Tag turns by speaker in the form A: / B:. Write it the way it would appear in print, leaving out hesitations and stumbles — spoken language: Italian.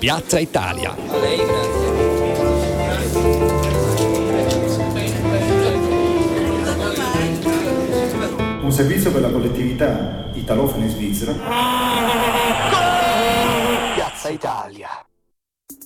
A: Piazza Italia.
B: A lei, grazie.
C: Un servizio per la collettività italofona in Svizzera.
A: Piazza Italia.